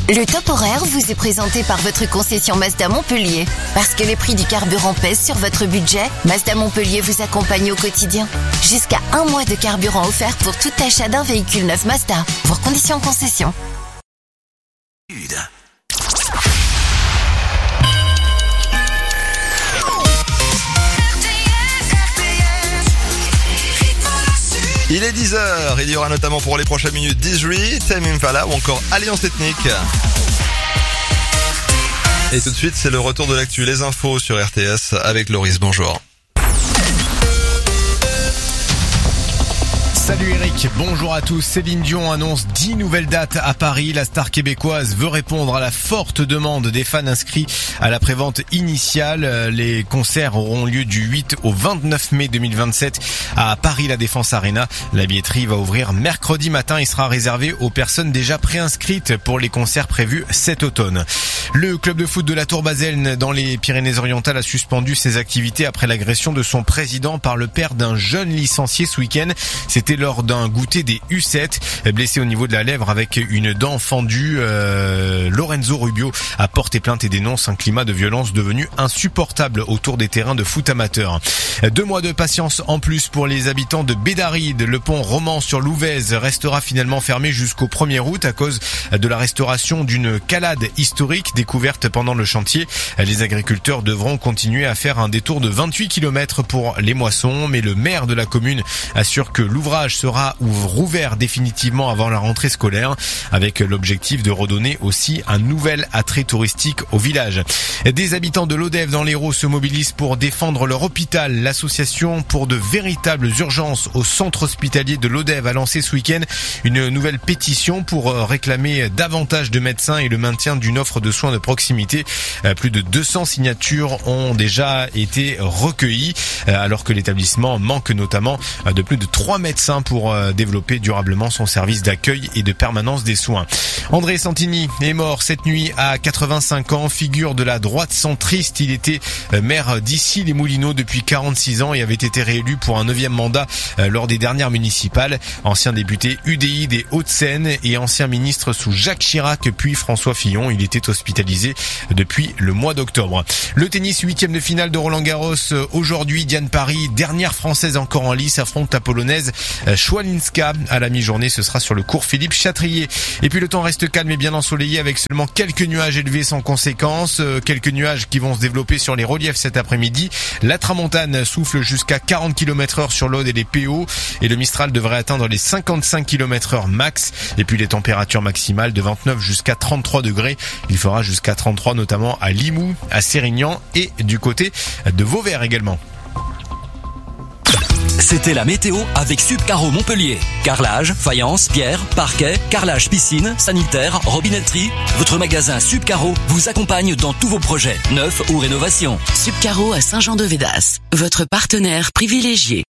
Le top horaire vous est présenté par votre concession Mazda Montpellier. Parce que les prix du carburant pèsent sur votre budget, Mazda Montpellier vous accompagne au quotidien. Jusqu'à 1 mois de carburant offert pour tout achat d'un véhicule neuf Mazda. Voir conditions concession. Il est 10h, il y aura notamment pour les prochaines minutes Dizri, Tame Impala ou encore Alliance Ethnique. Et tout de suite, c'est le retour de l'actu, les infos sur RTS avec Loris, bonjour. Salut Eric, bonjour à tous. Céline Dion annonce 10 nouvelles dates à Paris. La star québécoise veut répondre à la forte demande des fans inscrits à la prévente initiale. Les concerts auront lieu du 8 au 29 mai 2027 à Paris La Défense Arena. La billetterie va ouvrir mercredi matin et sera réservée aux personnes déjà préinscrites pour les concerts prévus cet automne. Le club de foot de la Tour-Baselne dans les Pyrénées-Orientales a suspendu ses activités après l'agression de son président par le père d'un jeune licencié ce week-end. C'était lors d'un goûter des U7. Blessé au niveau de la lèvre avec une dent fendue, Lorenzo Rubio a porté plainte et dénonce un climat de violence devenu insupportable autour des terrains de foot amateurs. 2 mois de patience en plus pour les habitants de Bédaride. Le pont Roman sur l'Ouvèze restera finalement fermé jusqu'au 1er août à cause de la restauration d'une calade historique découverte pendant le chantier. Les agriculteurs devront continuer à faire un détour de 28 km pour les moissons, mais le maire de la commune assure que l'ouvrage sera rouvert définitivement avant la rentrée scolaire, avec l'objectif de redonner aussi un nouvel attrait touristique au village. Des habitants de l'Odève dans l'Hérault se mobilisent pour défendre leur hôpital. L'association pour de véritables urgences au centre hospitalier de l'Odève a lancé ce week-end une nouvelle pétition pour réclamer davantage de médecins et le maintien d'une offre de soins de proximité. Plus de 200 signatures ont déjà été recueillies, alors que l'établissement manque notamment de plus de 3 médecins pour développer durablement son service d'accueil et de permanence des soins. André Santini est mort cette nuit à 85 ans, figure de la droite centriste. Il était maire d'Issy-les-Moulineaux depuis 46 ans et avait été réélu pour un 9e mandat lors des dernières municipales. Ancien député UDI des Hauts-de-Seine et ancien ministre sous Jacques Chirac puis François Fillon. Il était hospitalisé depuis le mois d'octobre. Le tennis, 8e de finale de Roland-Garros. Aujourd'hui, Diane Paris, dernière française encore en lice, affronte la polonaise Schwalinska. À la mi-journée, ce sera sur le cours Philippe Chatrier. Et puis le temps reste calme et bien ensoleillé avec seulement quelques nuages élevés sans conséquence. Quelques nuages qui vont se développer sur les reliefs cet après-midi. La tramontane souffle jusqu'à 40 km/h sur l'Aude et les PO. Et le Mistral devrait atteindre les 55 km/h max. Et puis les températures maximales de 29 jusqu'à 33 degrés. Il fera jusqu'à 33 notamment à Limoux, à Sérignan et du côté de Vauvert également. C'était la météo avec Subcaro Montpellier. Carrelage, faïence, pierre, parquet, carrelage piscine, sanitaire, robinetterie. Votre magasin Subcaro vous accompagne dans tous vos projets, neufs ou rénovations. Subcaro à Saint-Jean-de-Védas, votre partenaire privilégié.